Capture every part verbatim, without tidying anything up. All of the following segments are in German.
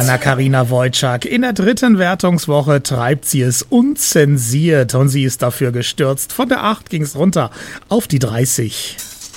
Anna Karina Wojcik. In der dritten Wertungswoche treibt sie es unzensiert und sie ist dafür gestürzt. Von der acht ging es runter auf die dreißig.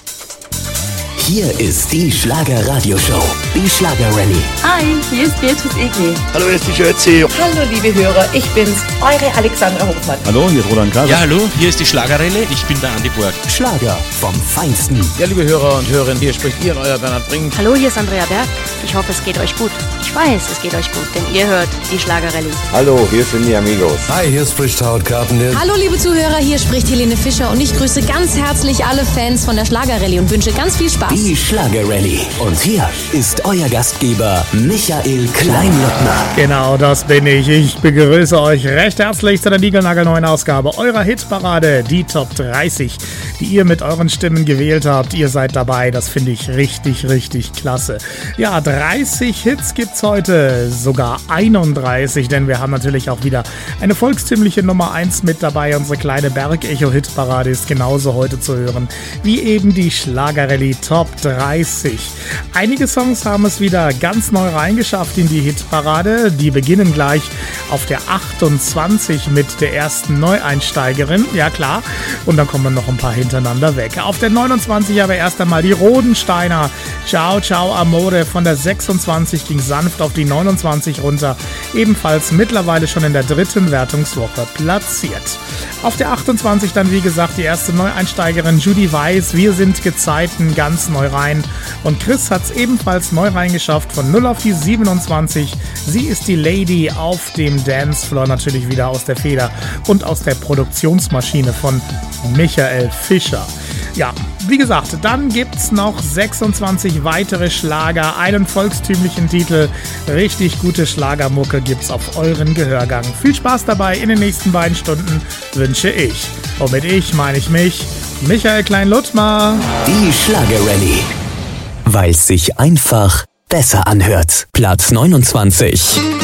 Hier ist die Schlager-Radio-Show, die Schlager-Rallye. Hi, hier ist Beatrice Egli. Hallo, hier ist die Jötzi. Hallo, liebe Hörer, ich bin's, eure Alexandra Hofmann. Hallo, hier ist Roland Kaiser. Ja, hallo, hier ist die Schlager-Rallye. Ich bin der Andi Borg. Schlager vom Feinsten. Ja, liebe Hörer und Hörerinnen, hier spricht ihr, euer Bernhard Brink. Hallo, hier ist Andrea Berg. Ich hoffe, es geht euch gut. Ich weiß, es geht euch gut, denn ihr hört die Schlager-Rallye. Hallo, hier sind die Amigos. Hi, hier spricht Howard Carpendale. Hallo, liebe Zuhörer, hier spricht Helene Fischer und ich grüße ganz herzlich alle Fans von der Schlager-Rallye und wünsche ganz viel Spaß. Die Schlager-Rallye. Und hier ist euer Gastgeber Michael Kleinlottner. Genau, das bin ich. Ich begrüße euch recht herzlich zu der niegelnagelneuen Ausgabe eurer Hitparade, die Top dreißig, die ihr mit euren Stimmen gewählt habt. Ihr seid dabei, das finde ich richtig, richtig klasse. Ja, dreißig Hits gibt's heute, sogar einunddreißig, denn wir haben natürlich auch wieder eine volkstümliche Nummer eins mit dabei. Unsere kleine Berg-Echo-Hitparade ist genauso heute zu hören wie eben die Schlager-Rallye Top dreißig. Einige Songs haben es wieder ganz neu reingeschafft in die Hitparade. Die beginnen gleich auf der achtundzwanzig mit der ersten Neueinsteigerin. Ja klar. Und dann kommen noch ein paar hintereinander weg. Auf der neunundzwanzig aber erst einmal die Rodensteiner. Ciao, ciao, Amore. Von der sechsundzwanzig ging sanft auf die neunundzwanzig runter. Ebenfalls mittlerweile schon in der dritten Wertungswoche platziert. Auf der achtundzwanzig dann, wie gesagt, die erste Neueinsteigerin Judy Weiss. Wir sind Gezeiten, ganz neu rein. Und Chris hat es ebenfalls neu reingeschafft, von null auf die siebenundzwanzig. Sie ist die Lady auf dem Dancefloor, natürlich wieder aus der Feder und aus der Produktionsmaschine von Michael Fischer. Ja, wie gesagt, dann gibt's noch sechsundzwanzig weitere Schlager, einen volkstümlichen Titel. Richtig gute Schlagermucke gibt's auf euren Gehörgang. Viel Spaß dabei in den nächsten beiden Stunden wünsche ich. Und mit ich meine ich mich, Michael Klein-Luttmer. Die Schlager-Rallye. Weil es sich einfach besser anhört. Platz neunundzwanzig.